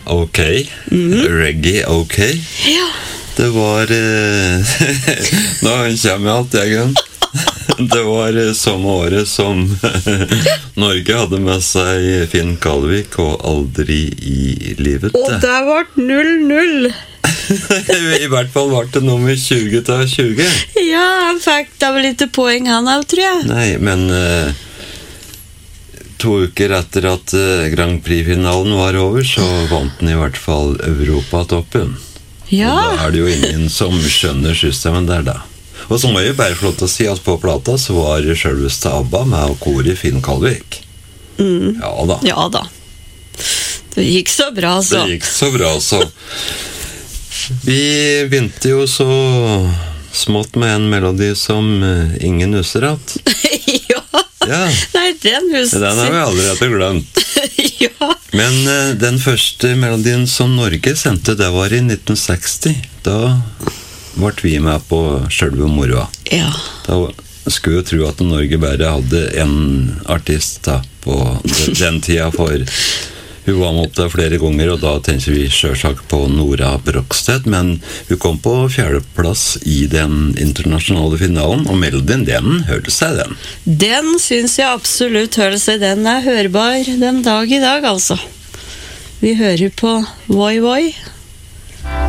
ok, reggae ok. Ja. Det var nå kommer alt igjen. Det var samme året som Norge hadde med seg Finn Kalvik og Aldri i livet. Og det var 0-0. I hvert fall var det nummer 20 til 20. Ja, han fikk da vel ikke poeng han av, tror jeg. Nei, men 2 uker etter at Grand Prix-finalen var over, så vant den i hvert fall Europatoppen. Ja. Og da det jo ingen som skjønner systemet der da. Og så må jeg bare få lov til å si at på plata så var selveste ABBA med og kor i Finn Kalvik. Ja da. Ja da. Det gikk så bra, så. Det gikk så bra, så. Vi begynte jo så smått med en melodi som ingen husker at. Ja. Ja. Nei, den husker Den har vi allerede glemt. Ja. Men den første melodien som Norge sendte, det var i 1960. Da ble vi med på selve moroa. Ja. Da skulle jeg tro at Norge bare hadde en artist da, på den tida, for hun var med opp der flere ganger, og da tenker vi selvsagt på Nora Brogstedt, men hun kom på 4. plass i den internasjonale finalen, og melodien, den hørte seg den. Den synes jeg absolutt hører seg. Den er hørbar den dag i dag, altså. Vi hører på Voi Voi.